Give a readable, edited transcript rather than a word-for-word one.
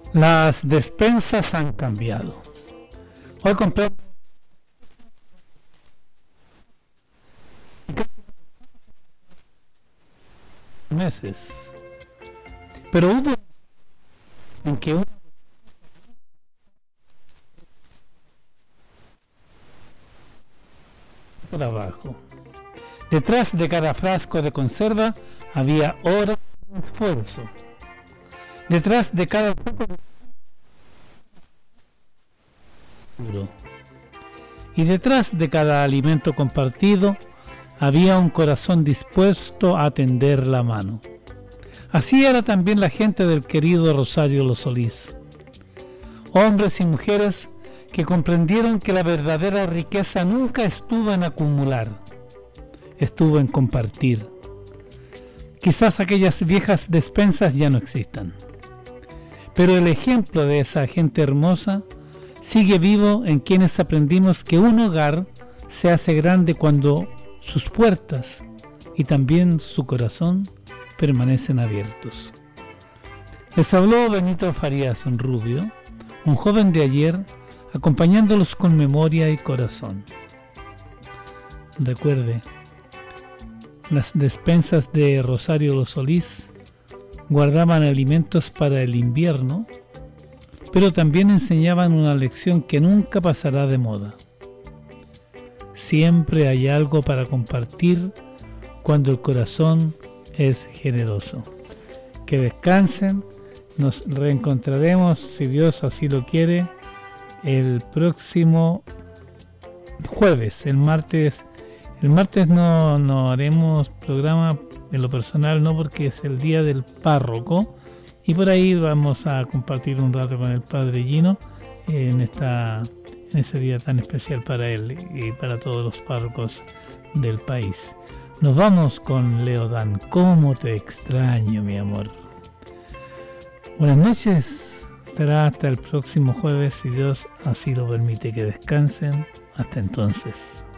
Las despensas han cambiado. Hoy compré meses, pero hubo en que un trabajo. Detrás de cada frasco de conserva había horas de esfuerzo. Detrás de cada y detrás de cada alimento compartido había un corazón dispuesto a tender la mano. Así era también la gente del querido Rosario Los Solís. Hombres y mujeres que comprendieron que la verdadera riqueza nunca estuvo en acumular, estuvo en compartir. Quizás aquellas viejas despensas ya no existan, pero el ejemplo de esa gente hermosa sigue vivo en quienes aprendimos que un hogar se hace grande cuando sus puertas y también su corazón permanecen abiertos. Les habló Benito Farías Rubio, un joven de ayer, acompañándolos con memoria y corazón. Recuerde, las despensas de Rosario Los Solís guardaban alimentos para el invierno, pero también enseñaban una lección que nunca pasará de moda. Siempre hay algo para compartir cuando el corazón es generoso. Que descansen, nos reencontraremos, si Dios así lo quiere, el próximo jueves. El martes no haremos programa en lo personal, no, porque es el día del párroco, y por ahí vamos a compartir un rato con el Padre Gino en ese día tan especial para él y para todos los párrocos del país. Nos vamos con Leodán. ¿Cómo te extraño, mi amor? Buenas noches. Será hasta el próximo jueves, si Dios así lo permite. Que descansen. Hasta entonces.